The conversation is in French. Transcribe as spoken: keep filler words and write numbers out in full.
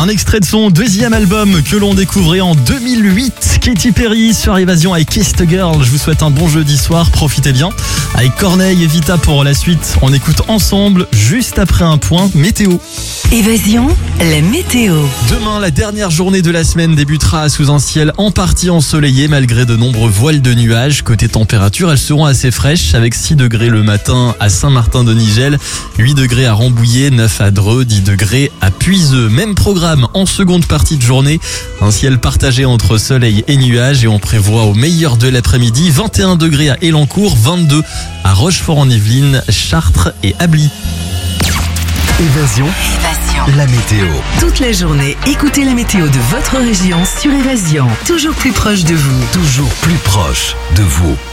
Un extrait de son deuxième album que l'on découvrait en deux mille huit. Katy Perry sur Évasion avec Kiss the Girl. Je vous souhaite un bon jeudi soir, profitez bien. Avec Corneille et Vita pour la suite, on écoute ensemble juste après un point météo. Évasion, la météo. Demain, la dernière journée de la semaine débutera sous un ciel en partie ensoleillé malgré de nombreux voiles de nuages. Côté température, elles seront assez fraîches avec six degrés le matin à Saint-Martin-de-Nigel, huit degrés à Rambouillet, neuf à Dreux, dix degrés à Puiseux. Même programme en seconde partie de journée. Un ciel partagé entre soleil et nuages et on prévoit au meilleur de l'après-midi vingt et un degrés à Élancourt, vingt-deux à Rochefort-en-Yvelines, Chartres et Ably. Évasion, Évasion. la météo. Toute la journée, écoutez la météo de votre région sur Évasion. Toujours plus proche de vous. Toujours plus proche de vous.